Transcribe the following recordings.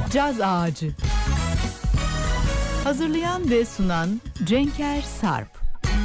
Caz Ağacı. Hazırlayan ve sunan Cenker Sarp.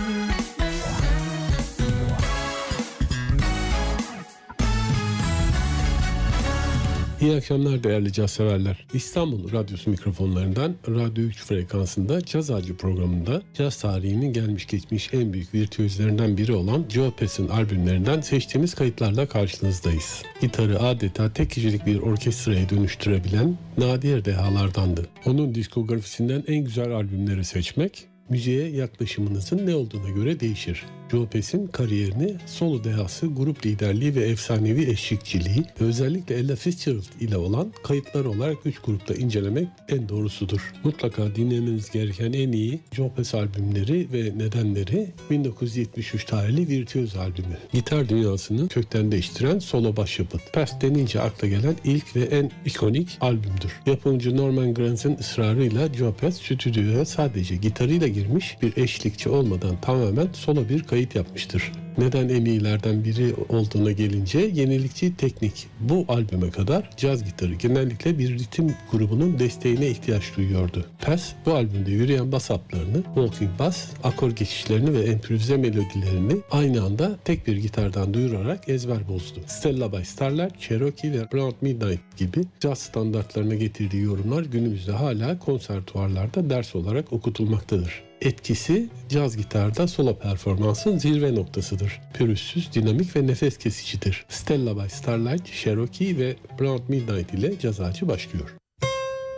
İyi akşamlar değerli caz severler. İstanbul Radyosu mikrofonlarından Radyo 3 frekansında Caz Ağacı programında caz tarihinin gelmiş geçmiş en büyük virtüözlerinden biri olan Joe Pass'in albümlerinden seçtiğimiz kayıtlarla karşınızdayız. Gitarı adeta tek kişilik bir orkestraya dönüştürebilen nadir dehalardandı. Onun diskografisinden en güzel albümleri seçmek, müziğe yaklaşımınızın ne olduğuna göre değişir. Joe Pass'in kariyerini solo dehası, grup liderliği ve efsanevi eşlikçiliği ve özellikle Ella Fitzgerald ile olan kayıtlar olarak 3 grupta incelemek en doğrusudur. Mutlaka dinlemeniz gereken en iyi Joe Pass albümleri ve nedenleri 1973 tarihli Virtüöz albümü. Gitar dünyasını kökten değiştiren solo başyapıt. Pass denince akla gelen ilk ve en ikonik albümdür. Yapımcı Norman Granz'in ısrarıyla Joe Pass stüdyoya sadece gitarıyla girmiş, bir eşlikçi olmadan tamamen solo bir kayıt yapmıştır. Neden en iyilerden biri olduğuna gelince yenilikçi teknik. Bu albüme kadar caz gitarı genellikle bir ritim grubunun desteğine ihtiyaç duyuyordu. Pass bu albümde yürüyen bas hatlarını, walking bass, akor geçişlerini ve improvize melodilerini aynı anda tek bir gitardan duyurarak ezber bozdu. Stella by Starlight, Cherokee ve Round Midnight gibi caz standartlarına getirdiği yorumlar günümüzde hala konservatuvarlarda ders olarak okutulmaktadır. Etkisi caz gitarda solo performansın zirve noktasıdır. Pürüzsüz, dinamik ve nefes kesicidir. Stella by Starlight, Cherokee ve Round Midnight ile Caz Ağacı başlıyor.